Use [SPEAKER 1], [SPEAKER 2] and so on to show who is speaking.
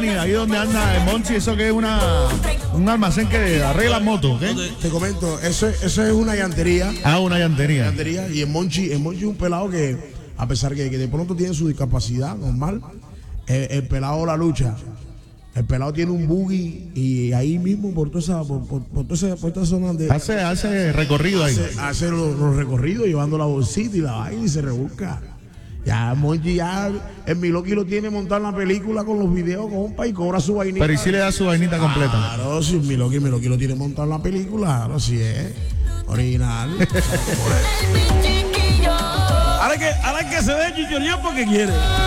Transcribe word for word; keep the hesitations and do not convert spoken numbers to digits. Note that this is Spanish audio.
[SPEAKER 1] Dani, ahí donde anda el Monchi, eso que es una un almacén que arregla motos, ¿qué?
[SPEAKER 2] Te comento, eso, eso es una llantería.
[SPEAKER 1] Ah, una llantería.
[SPEAKER 2] llantería y el Monchi, el Monchi es un pelado que, a pesar que, que de pronto tiene su discapacidad normal, el, el pelado la lucha. El pelado tiene un buggy y ahí mismo por toda esa, por, por, por toda esa, por toda esa zona de.
[SPEAKER 1] Hace, hace recorrido ahí.
[SPEAKER 2] Hace, hace los, los recorridos llevando la bolsita y la vaina y se rebusca. Ya Monchi ya, el Miloki lo tiene montado en la película con los videos, compa, y cobra su vainita.
[SPEAKER 1] Pero y si le da su vainita completa.
[SPEAKER 2] Claro, si el Miloki, el Miloki lo tiene montado en la película, claro, así es. Original.
[SPEAKER 3] Ahora que, ahora que se ve chichonear porque quiere.